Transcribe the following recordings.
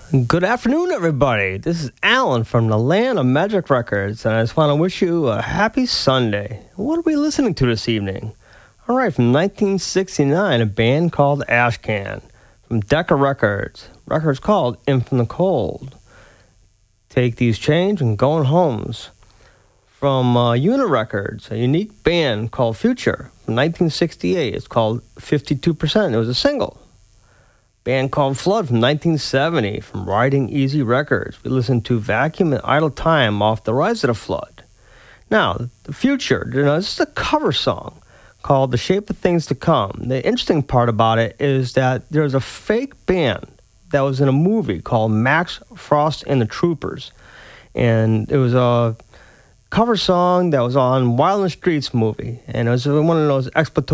Good afternoon, everybody. This is Alan from the land of Magic Records, and I just want to wish you a happy Sunday. What are we listening to this evening? All right, from 1969, a band called Ashcan. From Decca Records, records called In From the Cold. Take These Chains and Going Homes. From Una Records, a unique band called Future. From 1968, it's called 52%. It was a single. Band called Flood from 1970 from Riding Easy Records. We listened to Vacuum and Idle Time off The Rise of the Flood. Now, the Future, this is a cover song called The Shape of Things to Come. The interesting part about it is that there's a fake band that was in a movie called Max Frost and the Troopers. And it was a cover song that was on Wild in the Streets movie, and it was one of those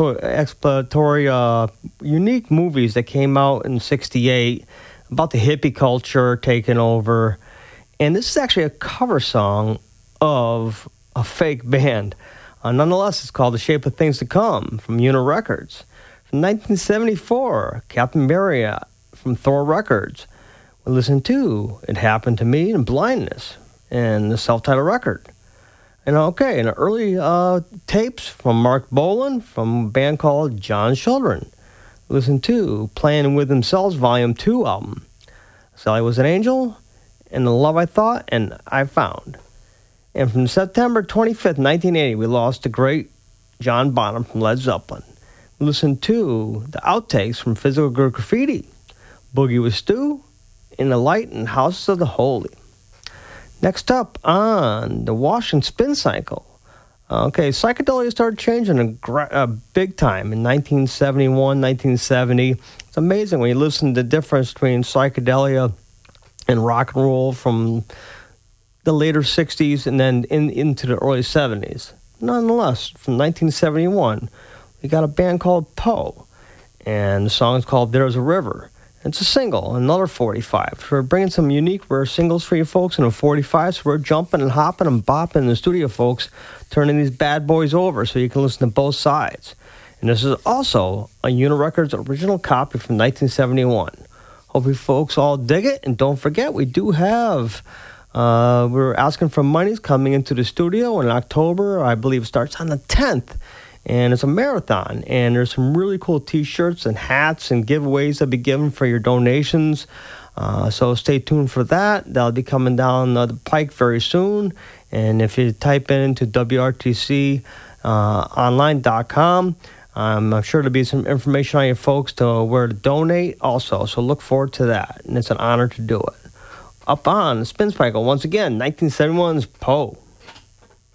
exploratory unique movies that came out in 68 about the hippie culture taking over. And this is actually a cover song of a fake band. Nonetheless, it's called The Shape of Things to Come from Una Records. From 1974, Captain Marriott from Thor Records. We listened to It Happened to Me and Blindness and the self-titled record. And the early tapes from Mark Bolan from a band called John Children. Listen to Playing With Themselves Volume 2 album. Sally Was an Angel, and The Love I Thought and I Found. And from September 25th, 1980, we lost the great John Bonham from Led Zeppelin. Listen to the outtakes from Physical Graffiti, Boogie with Stu, In the Light and Houses of the Holy. Next up on the Wash and Spin Cycle. Psychedelia started changing a big time in 1971, 1970. It's amazing when you listen to the difference between psychedelia and rock and roll from the later 60s and then into the early 70s. Nonetheless, from 1971, we got a band called Poe, and the song is called There's a River. It's a single, another 45. So we're bringing some unique rare singles for you folks in a 45, so we're jumping and hopping and bopping in the studio, folks, turning these bad boys over so you can listen to both sides. And this is also a Una Records original copy from 1971. Hope you folks all dig it, and don't forget, we do have, we're asking for monies coming into the studio in October. I believe it starts on the 10th. And it's a marathon, and there's some really cool T-shirts and hats and giveaways that'll be given for your donations. So stay tuned for that. That'll be coming down the pike very soon. And if you type in into WRTConline.com, I'm sure there'll be some information on you folks to where to donate also. So look forward to that, and it's an honor to do it. Up on the Spin Cycle, once again, 1971's Poe.